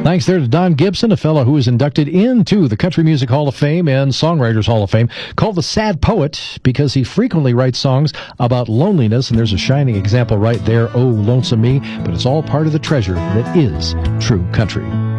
Thanks there to Don Gibson, a fellow who was inducted into the Country Music Hall of Fame and Songwriters Hall of Fame, called the Sad Poet because he frequently writes songs about loneliness, and there's a shining example right there, Oh, Lonesome Me, but it's all part of the treasure that is true country.